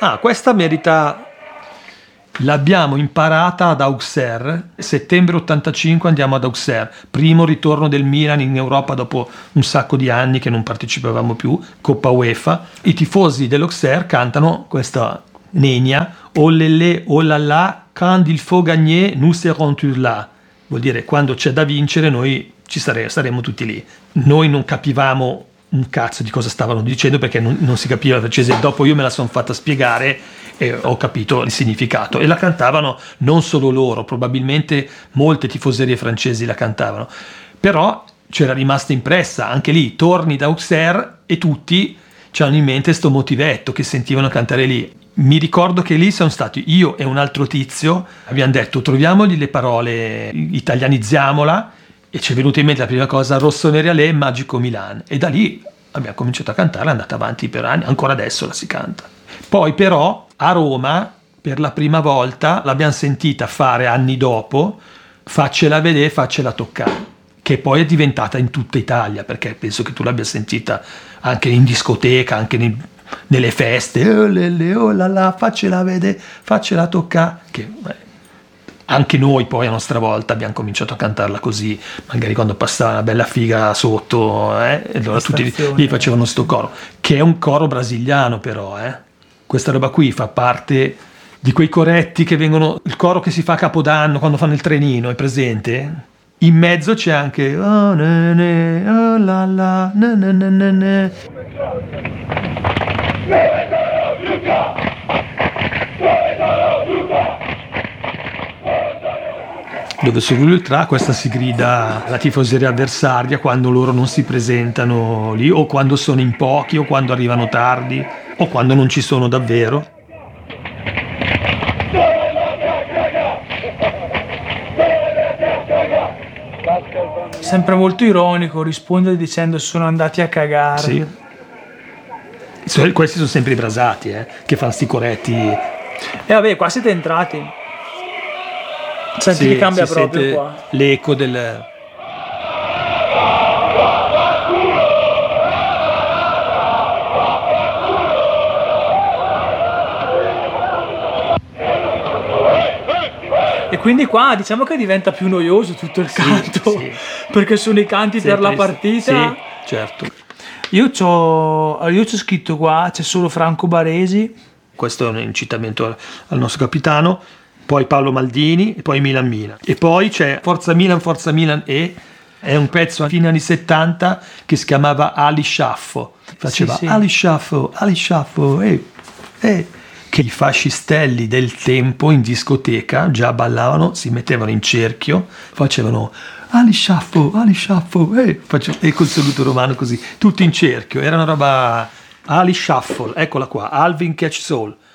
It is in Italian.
Questa merita. L'abbiamo imparata ad Auxerre, settembre 85 andiamo ad Auxerre, primo ritorno del Milan in Europa dopo un sacco di anni che non partecipavamo più, Coppa UEFA. I tifosi dell'Auxerre cantano questa nenia, oh lele, oh la la, quand il faut gagner, nous serons tous là. Vuol dire quando c'è da vincere noi saremo tutti lì. Noi non capivamo un cazzo di cosa stavano dicendo perché non si capiva il francese. Dopo io me la sono fatta spiegare e ho capito il significato, e la cantavano non solo loro, probabilmente molte tifoserie francesi la cantavano, però c'era rimasta impressa anche lì. Torni da Auxerre e tutti c'hanno in mente sto motivetto che sentivano cantare lì. Mi ricordo che lì sono stati io e un altro tizio, abbiamo detto troviamogli le parole, italianizziamola, e ci è venuta in mente la prima cosa Rossoneri Alè, Magico Milan, e da lì abbiamo cominciato a cantarla, è andata avanti per anni, ancora adesso la si canta. Poi però a Roma per la prima volta l'abbiamo sentita fare anni dopo, Faccela vedere, faccela toccare, che poi è diventata in tutta Italia, perché penso che tu l'abbia sentita anche in discoteca, anche nelle feste, oh la la, faccela vedere, faccela toccare, che anche noi poi a nostra volta abbiamo cominciato a cantarla così, magari quando passava una bella figa sotto, e allora tutti lì facevano sto coro, che è un coro brasiliano però, Questa roba qui fa parte di quei coretti che vengono, il coro che si fa a Capodanno quando fanno il trenino, è presente? In mezzo c'è anche oh ne oh la la ne ne ne ne ne. Dove su Ultra questa si grida alla tifoseria avversaria quando loro non si presentano lì, o quando sono in pochi, o quando arrivano tardi, o quando non ci sono davvero. Sempre molto ironico, risponde dicendo sono andati a cagare. Sì. Questi sono sempre i brasati, che fanno sti coretti. E vabbè, qua siete entrati. Senti che cambia proprio qua. L'eco del... E quindi qua diciamo che diventa più noioso tutto il canto, perché sono i canti sempre per la partita. Sì, certo. Io c'ho scritto qua, c'è solo Franco Baresi. Questo è un incitamento al nostro capitano. Poi Paolo Maldini, e poi Milan Milan. E poi c'è Forza Milan e è un pezzo a fine anni 70 che si chiamava Ali Sciaffo. Faceva sì. Ali Sciaffo, che i fascistelli del tempo in discoteca già ballavano, si mettevano in cerchio, facevano Ali Sciaffo, e col saluto romano così, tutti in cerchio. Era una roba Ali Shuffle, eccola qua, Alvin Catch Soul.